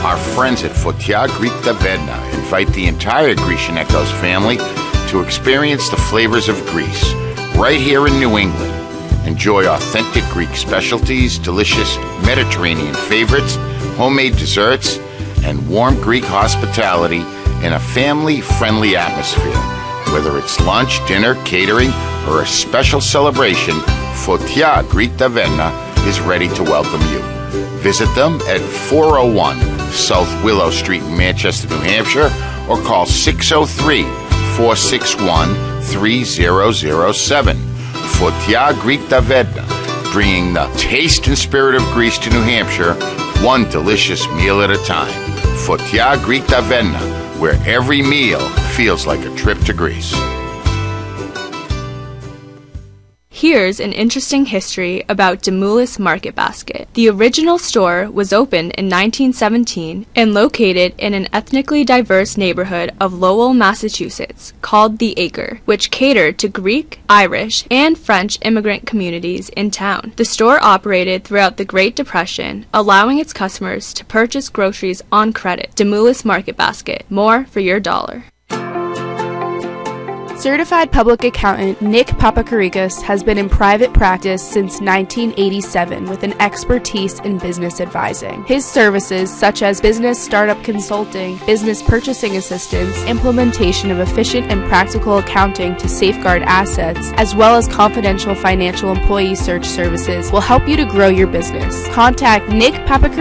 Our friends at Fotia Greek Taverna invite the entire Grecian Echoes family to experience the flavors of Greece right here in New England. Enjoy authentic Greek specialties, delicious Mediterranean favorites, homemade desserts, and warm Greek hospitality in a family-friendly atmosphere. Whether it's lunch, dinner, catering, or a special celebration, Fotia Greek Taverna is ready to welcome you. Visit them at 401 South Willow Street in Manchester, New Hampshire, or call 603-461-3007. Fotia Greek Taverna, bringing the taste and spirit of Greece to New Hampshire, one delicious meal at a time. Fotia Greek Taverna, where every meal feels like a trip to Greece. Here's an interesting history about Demoulas Market Basket. The original store was opened in 1917 and located in an ethnically diverse neighborhood of Lowell, Massachusetts, called The Acre, which catered to Greek, Irish, and French immigrant communities in town. The store operated throughout the Great Depression, allowing its customers to purchase groceries on credit. Demoulas Market Basket, more for your dollar. Certified public accountant Nick Papakarikos has been in private practice since 1987 with an expertise in business advising. His services, such as business startup consulting, business purchasing assistance, implementation of efficient and practical accounting to safeguard assets, as well as confidential financial employee search services, will help you to grow your business. Contact Nick Papakarikos